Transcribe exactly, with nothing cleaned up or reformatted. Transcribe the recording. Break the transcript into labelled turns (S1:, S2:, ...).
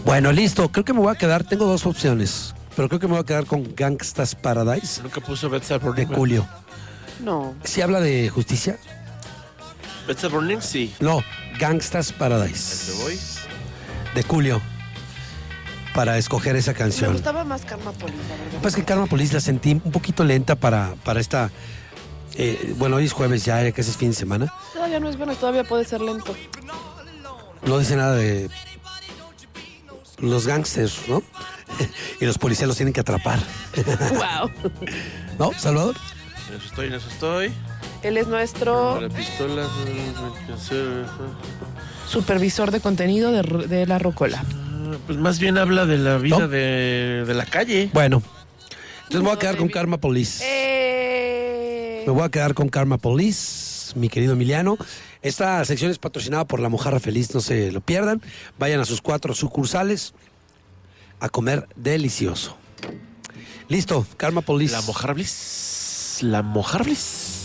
S1: Bueno, listo. Creo que me voy a quedar. Tengo dos opciones. Pero creo que me voy a quedar con Gangsta's Paradise.
S2: Nunca puso Bed Stuy Burning
S1: De
S2: Man.
S1: Coolio.
S3: No.
S1: ¿Sí habla de justicia?
S2: Bed Stuy Burning, sí.
S1: No, Gangsta's
S2: ¿El
S1: Paradise.
S2: The Voice?
S1: De Coolio. Para escoger esa
S3: Me
S1: canción.
S3: gustaba más Karma Police, la verdad.
S1: Pues que Karma Police la sentí un poquito lenta para, para esta. Eh, bueno, hoy es jueves ya, que es fin de semana.
S3: Todavía no es bueno, todavía puede ser lento.
S1: No dice nada de los gángsters, ¿no? Y los policías los tienen que atrapar.
S3: Wow.
S1: ¿No, Salvador?
S2: En eso estoy, en eso estoy.
S3: Él es nuestro
S2: La pistola.
S3: supervisor de contenido de, de La Rocola.
S2: Pues más bien habla de la vida
S1: ¿No?
S2: de, de la calle.
S1: Bueno, entonces me voy a quedar con Karma Police.
S3: Eh...
S1: Me voy a quedar con Karma Police, mi querido Emiliano. Esta sección es patrocinada por La Mojarra Feliz, no se lo pierdan. Vayan a sus cuatro sucursales a comer delicioso. Listo, Karma Police.
S2: La Mojarra Bliss. La Mojarra Bliss.